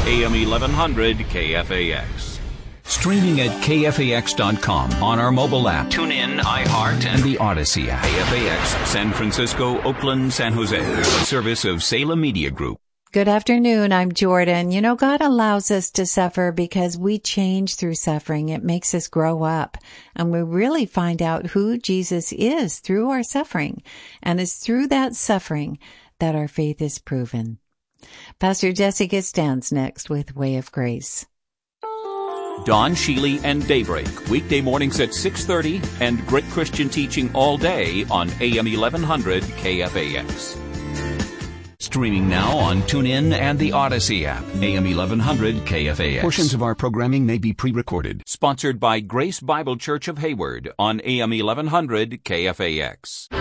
AM 1100 KFAX. Streaming at KFAX.com on our mobile app. Tune in, iHeart, and the Odyssey app. KFAX, San Francisco, Oakland, San Jose. A service of Salem Media Group. Good afternoon. I'm Jordan. You know, God allows us to suffer because we change through suffering. It makes us grow up, and we really find out who Jesus is through our suffering. And it's through that suffering that our faith is proven. Pastor Jessica stands next with Way of Grace. Don Sheely and Daybreak, weekday mornings at 6:30, and great Christian teaching all day on AM 1100 KFAX. Streaming now on TuneIn and the Odyssey app, AM 1100 KFAX. Portions of our programming may be pre-recorded. Sponsored by Grace Bible Church of Hayward on AM 1100 KFAX.